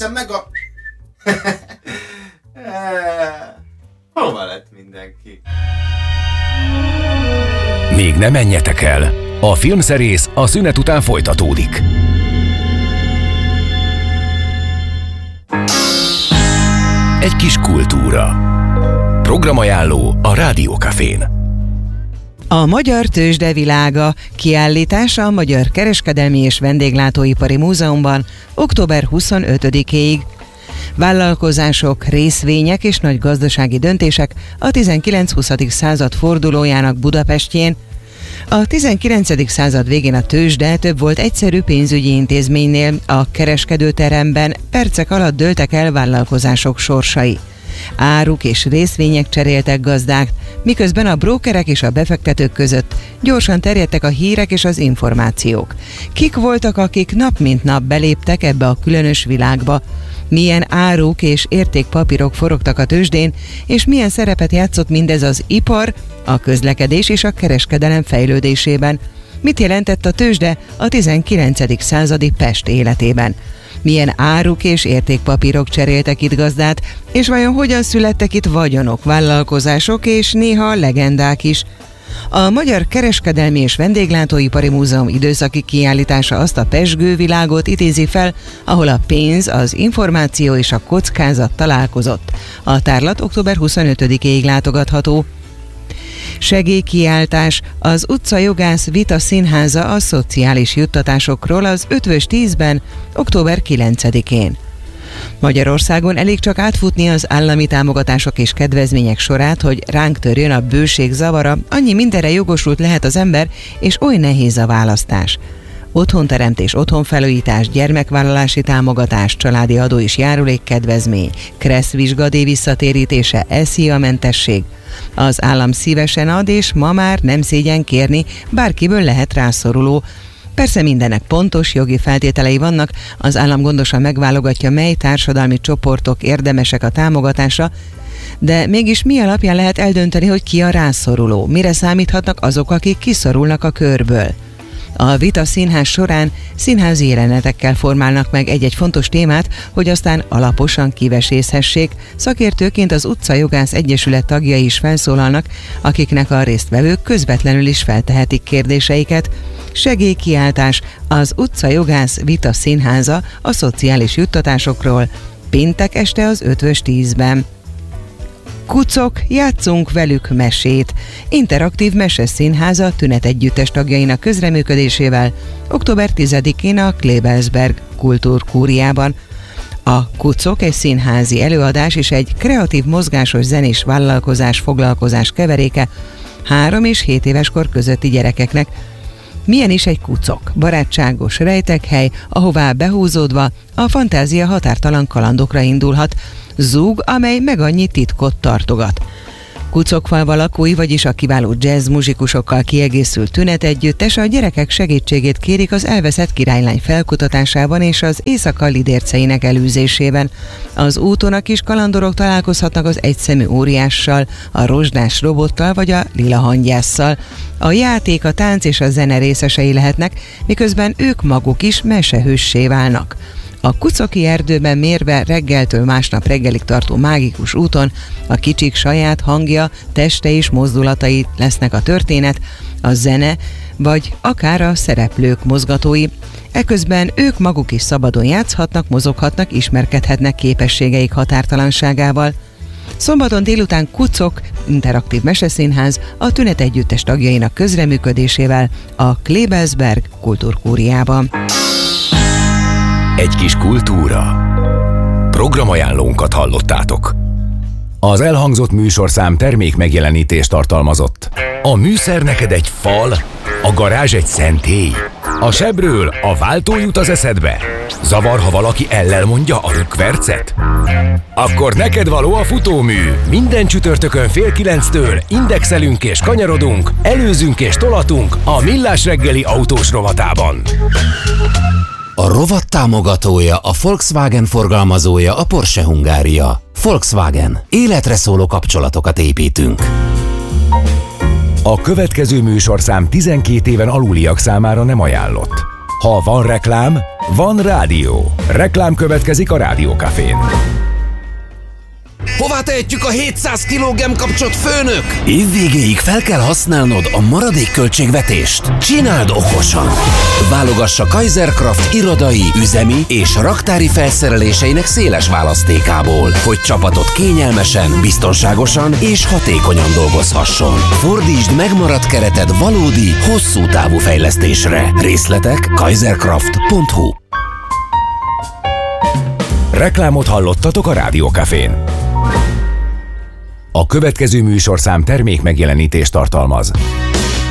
nézem meg a... Hova lett mindenki? Még ne menjetek el! A filmszerész a szünet után folytatódik. Egy kis kultúra. Programajánló a Rádiókafén. A Magyar Tőzsde világa kiállítása a Magyar Kereskedelmi és Vendéglátóipari Múzeumban október 25-ig. Vállalkozások, részvények és nagy gazdasági döntések a 19-20. század fordulójának Budapestjén. A 19. század végén a tőzsde több volt egyszerű pénzügyi intézménynél, a kereskedőteremben percek alatt dőltek el vállalkozások sorsai. Áruk és részvények cseréltek gazdát, miközben a brókerek és a befektetők között gyorsan terjedtek a hírek és az információk. Kik voltak, akik nap mint nap beléptek ebbe a különös világba? Milyen áruk és értékpapírok forogtak a tőzsdén, és milyen szerepet játszott mindez az ipar, a közlekedés és a kereskedelem fejlődésében? Mit jelentett a tőzsde a 19. századi Pest életében? Milyen áruk és értékpapírok cseréltek itt gazdát, és vajon hogyan születtek itt vagyonok, vállalkozások és néha legendák is? A Magyar Kereskedelmi és Vendéglátóipari Múzeum időszaki kiállítása azt a pezsgő világot idézi fel, ahol a pénz, az információ és a kockázat találkozott. A tárlat október 25-ig látogatható. Segélykiáltás, az Utcajogász Vita Színháza a szociális juttatásokról az Ötvös 10-ben, október 9-én. Magyarországon elég csak átfutni az állami támogatások és kedvezmények sorát, hogy ránk törjön a bőség zavara, annyi mindenre jogosult lehet az ember, és oly nehéz a választás. Otthonteremtés, otthonfelújítás, gyermekvállalási támogatás, családi adó és járulékkedvezmény, KRESZ vizsgadíj visszatérítése, SZIA-mentesség. Az állam szívesen ad, és ma már nem szégyen kérni, bárkiből lehet rászoruló. Persze mindennek pontos jogi feltételei vannak, az állam gondosan megválogatja, mely társadalmi csoportok érdemesek a támogatásra, de mégis mi alapján lehet eldönteni, hogy ki a rászoruló, mire számíthatnak azok, akik kiszorulnak a körből? A Vita Színház során színházi jelenetekkel formálnak meg egy-egy fontos témát, hogy aztán alaposan kivesézhessék. Szakértőként az Utcajogász Egyesület tagjai is felszólalnak, akiknek a résztvevők közvetlenül is feltehetik kérdéseiket. Segélykiáltás, az Utcajogász Vita Színháza a szociális juttatásokról, péntek este az Ötvös 10-ben. Kucok, játszunk velük mesét. Interaktív meseszínháza Tünet Együttes tagjainak közreműködésével október 10-én a Klebersberg Kultúrkúriában. A Kucok egy színházi előadás és egy kreatív mozgásos zenés foglalkozás keveréke 3 és 7 éves kor közötti gyerekeknek. Milyen is egy kucok? Barátságos rejtekhely, ahová behúzódva a fantázia határtalan kalandokra indulhat. Zúg, amely meg annyi titkot tartogat. Kucokfalva lakói, vagyis a kiváló jazz muzsikusokkal kiegészült Tünet Együttes a gyerekek segítségét kérik az elveszett királylány felkutatásában és az éjszaka lidérceinek elűzésében. Az úton a kis kalandorok találkozhatnak az egyszemű óriással, a rozsdás robottal vagy a lila hangyásszal. A játék, a tánc és a zene részesei lehetnek, miközben ők maguk is mesehőssé válnak. A kucoki erdőben mérve reggeltől másnap reggelig tartó mágikus úton a kicsik saját hangja, teste és mozdulatai lesznek a történet, a zene, vagy akár a szereplők mozgatói. Eközben ők maguk is szabadon játszhatnak, mozoghatnak, ismerkedhetnek képességeik határtalanságával. Szombaton délután Kucok, interaktív meseszínház a Tünet Együttes tagjainak közreműködésével a Klebersberg Kultúrkúriában. Egy kis kultúra. Programajánlónkat hallottátok. Az elhangzott műsorszám termék megjelenítést tartalmazott. A műszer neked egy fal, a garázs egy szentély. A sebről a váltó jut az eszedbe. Zavar, ha valaki ellel mondja a rökkvercet? Akkor neked való a futómű. Minden csütörtökön 8:30 indexelünk és kanyarodunk, előzünk és tolatunk a Millás reggeli autós rovatában. A rovat támogatója, a Volkswagen forgalmazója, a Porsche Hungária. Volkswagen. Életre szóló kapcsolatokat építünk. A következő műsorszám 12 éven aluliak számára nem ajánlott. Ha van reklám, van rádió. Reklám következik a Rádiókafén. Hová tehetjük a 700 kg gemkapcsot, főnök? Évvégéig fel kell használnod a maradék költségvetést. Csináld okosan! Válogassa Kaiserkraft irodai, üzemi és raktári felszereléseinek széles választékából, hogy csapatot kényelmesen, biztonságosan és hatékonyan dolgozhasson. Fordítsd megmaradt kereted valódi, hosszú távú fejlesztésre. Részletek kaiserkraft.hu. Reklámot hallottatok a Rádiókafén. A következő műsorszám termék megjelenítést tartalmaz.